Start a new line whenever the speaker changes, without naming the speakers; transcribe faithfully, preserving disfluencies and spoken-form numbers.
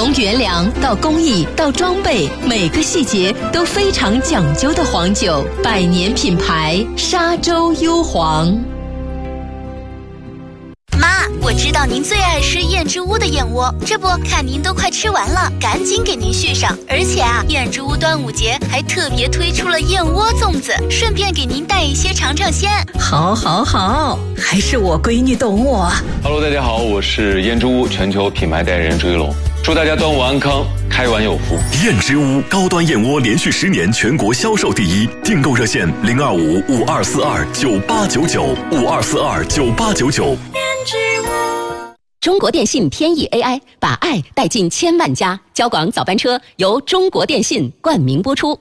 从原粮到工艺到装备，每个细节都非常讲究的黄酒，百年品牌沙洲优黄。
妈，我知道您最爱吃燕之屋的燕窝，这不看您都快吃完了，赶紧给您续上。而且啊，燕之屋端午节还特别推出了燕窝粽子，顺便给您带一些尝尝鲜。
好好好，还是我闺女懂我。
Hello， 大家好，我是燕之屋全球品牌代言人朱一龙，祝大家端午安康，开碗有福。
燕之屋高端燕窝连续十年全国销售第一，订购热线零二五五二四二九八九九五二四二九八九九。
中国电信天翼 A I 把爱带进千万家，交广早班车由中国电信冠名播出。